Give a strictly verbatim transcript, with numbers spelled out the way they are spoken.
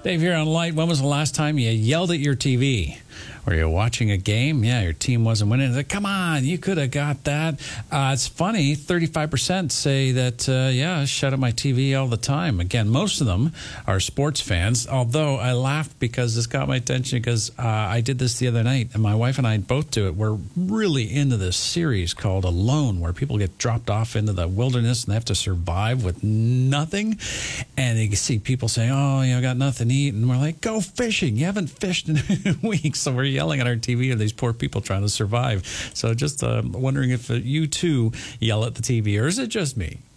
Dave here on Light. When was the last time you yelled at your T V? Were you watching a game? Yeah, your team wasn't winning. Like, come on, you could have got that. Uh, it's funny, thirty-five percent say that, uh, yeah, I shut up my T V all the time. Again, most of them are sports fans, although I laughed because this got my attention because uh, I did this the other night, and my wife and I both do it. We're really into this series called Alone, where people get dropped off into the wilderness and they have to survive with nothing. And you can see people saying, oh, you know, I got nothing to eat. And we're like, go fishing. You haven't fished in weeks. So we're yelling at our T V at these poor people trying to survive. So just uh, wondering if uh, you too yell at the T V, or is it just me?